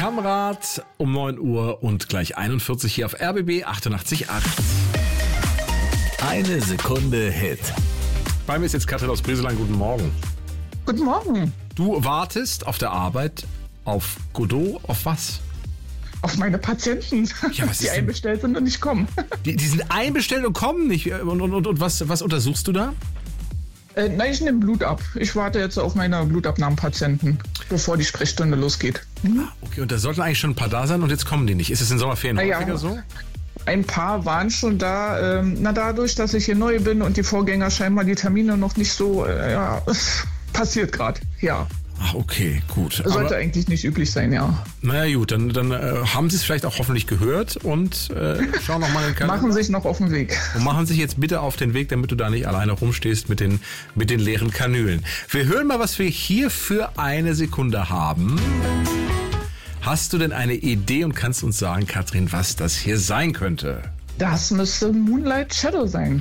Kamerad um 9 Uhr und gleich 41 hier auf RBB 88.8. Eine Sekunde Hit. Bei mir ist jetzt Katrin aus Brieselang. Guten Morgen. Guten Morgen. Du wartest auf der Arbeit auf Godot, auf was? Auf meine Patienten, Ja, was die ist denn? einbestellt sind und nicht kommen. Die sind einbestellt und kommen nicht. Und was untersuchst du da? Nein, ich nehme Blut ab. Ich warte jetzt auf meine Blutabnahmepatienten, bevor die Sprechstunde losgeht. Okay, und da sollten eigentlich schon ein paar da sein und jetzt kommen die nicht. Ist es in Sommerferien Ja. häufiger so? Ein paar waren schon da. Dadurch, dass ich hier neu bin und die Vorgänger scheinbar die Termine noch nicht so, passiert gerade. Ja, Ach, okay, gut. sollte eigentlich nicht üblich sein, ja. Naja gut, dann haben sie es vielleicht auch hoffentlich gehört und schauen nochmal in den Kalender. Machen sich noch auf den Weg. Und machen sich jetzt bitte auf den Weg, damit du da nicht alleine rumstehst mit den leeren Kanülen. Wir hören mal, was wir hier für eine Sekunde haben. Hast du denn eine Idee und kannst uns sagen, Katrin, was das hier sein könnte? Das müsste Moonlight Shadow sein.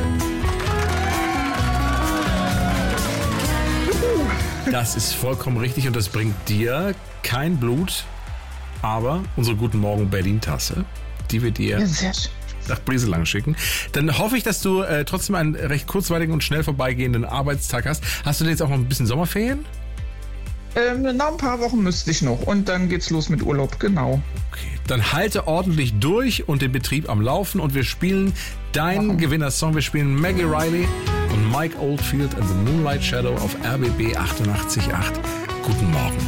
Das ist vollkommen richtig und das bringt dir kein Blut, aber unsere Guten Morgen Berlin-Tasse, die wir dir Ja, sehr schön. nach Brieselang schicken. Dann hoffe ich, dass du trotzdem einen recht kurzweiligen und schnell vorbeigehenden Arbeitstag hast. Hast du denn jetzt auch noch ein bisschen Sommerferien? Nach ein paar Wochen müsste ich noch und dann geht's los mit Urlaub, genau. Okay, dann halte ordentlich durch und den Betrieb am Laufen und wir spielen deinen Gewinnersong. Wir spielen Maggie Riley und Mike Oldfield and the Moonlight Shadow auf RBB 88.8. Guten Morgen.